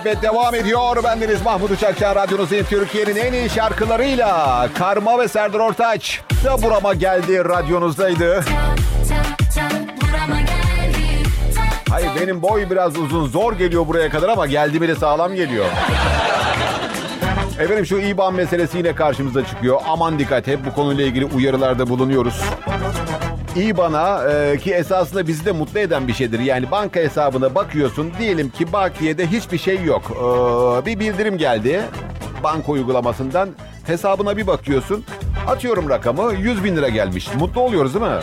Ve devam ediyor. Bendeniz Mahmut Uçakçı, radyonuzun Türkiye'nin en iyi şarkılarıyla. Karma ve Serdar Ortaç da burama geldi radyonuzdaydı. Hayır, benim boy biraz uzun, zor geliyor buraya kadar ama geldi bile sağlam geliyor. Efendim, şu İBAN meselesi yine karşımıza çıkıyor. Aman dikkat, hep bu konuyla ilgili uyarılarda bulunuyoruz. İBAN'a ki esasında bizi de mutlu eden bir şeydir. Yani banka hesabına bakıyorsun, diyelim ki bakiyede hiçbir şey yok. Bir bildirim geldi banka uygulamasından, hesabına bir bakıyorsun, atıyorum rakamı, 100.000 lira gelmiş. Mutlu oluyoruz değil mi?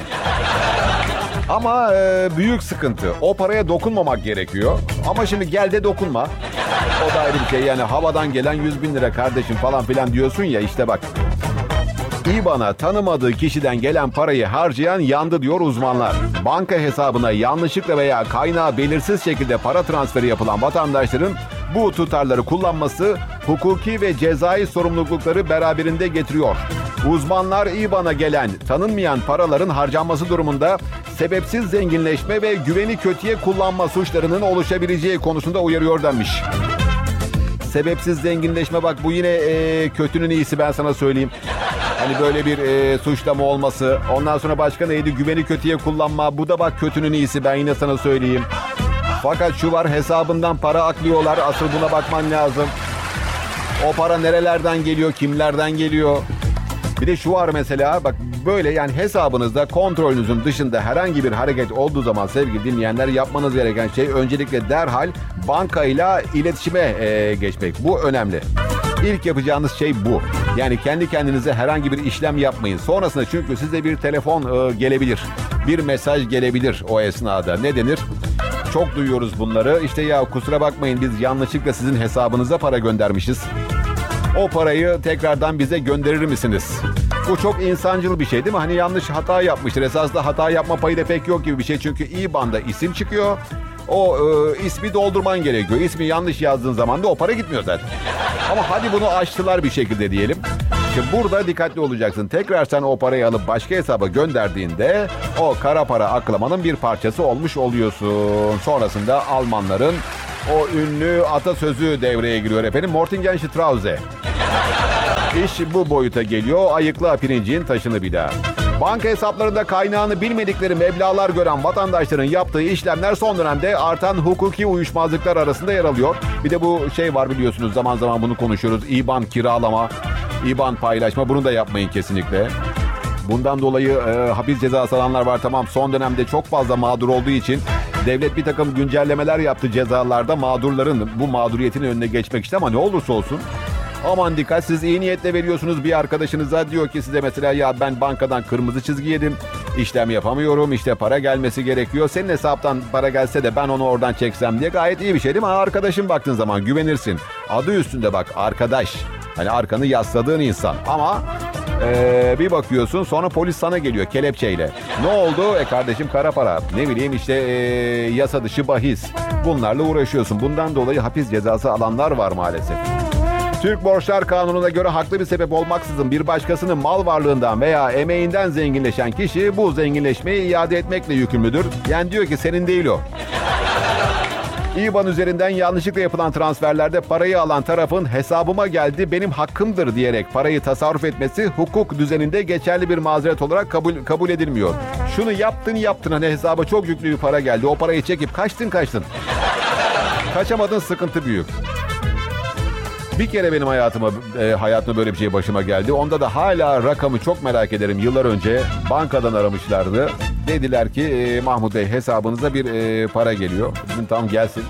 Ama büyük sıkıntı. O paraya dokunmamak gerekiyor. Ama şimdi gel de dokunma. O da ayrı bir şey. Yani havadan gelen 100.000 lira kardeşim falan filan diyorsun ya, işte bak. İBAN'a tanımadığı kişiden gelen parayı harcayan yandı diyor uzmanlar. Banka hesabına yanlışlıkla veya kaynağı belirsiz şekilde para transferi yapılan vatandaşların bu tutarları kullanması hukuki ve cezai sorumlulukları beraberinde getiriyor. Uzmanlar İBAN'a gelen tanınmayan paraların harcanması durumunda sebepsiz zenginleşme ve güveni kötüye kullanma suçlarının oluşabileceği konusunda uyarıyor denmiş. Sebepsiz zenginleşme, bak bu yine kötünün iyisi, ben sana söyleyeyim. Hani böyle bir suçlama olması. Ondan sonra başka neydi? Güveni kötüye kullanma. Bu da bak kötünün iyisi, ben yine sana söyleyeyim. Fakat şu var, hesabından para aklıyorlar. Asıl buna bakman lazım. O para nerelerden geliyor? Kimlerden geliyor? Bir de şu var mesela, bak böyle, yani hesabınızda kontrolünüzün dışında herhangi bir hareket olduğu zaman sevgili dinleyenler, yapmanız gereken şey öncelikle derhal bankayla iletişime geçmek. Bu önemli. İlk yapacağınız şey bu. Yani kendi kendinize herhangi bir işlem yapmayın. Sonrasında çünkü size bir telefon gelebilir. Bir mesaj gelebilir o esnada. Ne denir? Çok duyuyoruz bunları. İşte ya kusura bakmayın, biz yanlışlıkla sizin hesabınıza para göndermişiz. O parayı tekrardan bize gönderir misiniz? Bu çok insancıl bir şey değil mi? Hani yanlış, hata yapmıştır. Esasında hata yapma payı da pek yok gibi bir şey. Çünkü İBAN'da isim çıkıyor. O ismi doldurman gerekiyor. İsmi yanlış yazdığın zaman da o para gitmiyor zaten. Ama hadi bunu aştılar bir şekilde diyelim. İşte burada dikkatli olacaksın. Tekrar sen o parayı alıp başka hesaba gönderdiğinde o kara para aklamanın bir parçası olmuş oluyorsun. Sonrasında Almanların o ünlü atasözü devreye giriyor efendim. Mortingenstrauze. İş bu boyuta geliyor. Ayıkla pirincin taşını bir daha. Banka hesaplarında kaynağını bilmedikleri meblağlar gören vatandaşların yaptığı işlemler son dönemde artan hukuki uyuşmazlıklar arasında yer alıyor. Bir de bu şey var, biliyorsunuz, zaman zaman bunu konuşuyoruz. İBAN kiralama, İBAN paylaşma, bunu da yapmayın kesinlikle. Bundan dolayı hapis cezası alanlar var. Tamam, son dönemde çok fazla mağdur olduğu için devlet bir takım güncellemeler yaptı cezalarda, mağdurların bu mağduriyetin önüne geçmek için, ama ne olursa olsun aman dikkat, siz iyi niyetle veriyorsunuz bir arkadaşınıza, diyor ki size mesela, ya ben bankadan kırmızı çizgi yedim, işlem yapamıyorum, işte para gelmesi gerekiyor, senin hesaptan para gelse de ben onu oradan çeksem diye, gayet iyi bir şey değil mi? Arkadaşın, baktığın zaman güvenirsin, adı üstünde bak, arkadaş, hani arkanı yasladığın insan. Ama bir bakıyorsun sonra polis sana geliyor kelepçeyle. Ne oldu? Kardeşim kara para, ne bileyim işte yasa dışı bahis, bunlarla uğraşıyorsun. Bundan dolayı hapis cezası alanlar var maalesef. Türk Borçlar Kanunu'na göre haklı bir sebep olmaksızın bir başkasının mal varlığından veya emeğinden zenginleşen kişi bu zenginleşmeyi iade etmekle yükümlüdür. Yani diyor ki senin değil o. İBAN üzerinden yanlışlıkla yapılan transferlerde parayı alan tarafın hesabıma geldi, benim hakkımdır diyerek parayı tasarruf etmesi hukuk düzeninde geçerli bir mazeret olarak kabul edilmiyor. Şunu yaptın, hani hesaba çok yüklü bir para geldi, o parayı çekip kaçtın. Kaçamadın, sıkıntı büyük. Bir kere benim hayatımda böyle bir şey başıma geldi. Onda da hala rakamı çok merak ederim. Yıllar önce bankadan aramışlardı. Dediler ki Mahmut Bey, hesabınıza bir para geliyor. Dedim tamam, gelsin.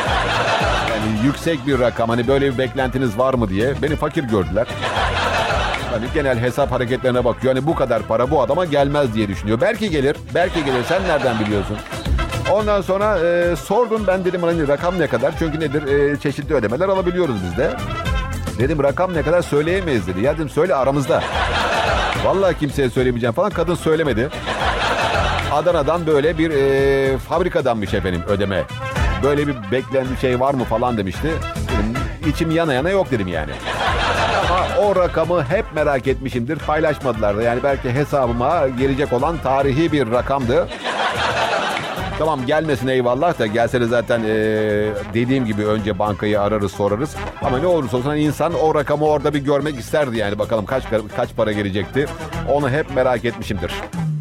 Yani yüksek bir rakam, hani böyle bir beklentiniz var mı diye. Beni fakir gördüler. Hani genel hesap hareketlerine bakıyor. Hani bu kadar para bu adama gelmez diye düşünüyor. Belki gelir, sen nereden biliyorsun? Ondan sonra sordum, ben dedim hani rakam ne kadar? Çünkü nedir? Çeşitli ödemeler alabiliyoruz biz de. Dedim rakam ne kadar, söyleyemeyiz dedi. Ya dedim söyle aramızda. Vallahi kimseye söylemeyeceğim falan. Kadın söylemedi. Adana'dan böyle bir fabrikadanmış efendim ödeme. Böyle bir beklenti şey var mı falan demişti. Dedim, içim yana yana yok dedim yani. Ama o rakamı hep merak etmişimdir. Paylaşmadılar da, yani belki hesabıma gelecek olan tarihi bir rakamdı. Tamam gelmesin eyvallah da gelse de zaten dediğim gibi önce bankayı ararız sorarız. Ama ne olursa olsun insan o rakamı orada bir görmek isterdi yani. Bakalım kaç para gelecekti. Onu hep merak etmişimdir.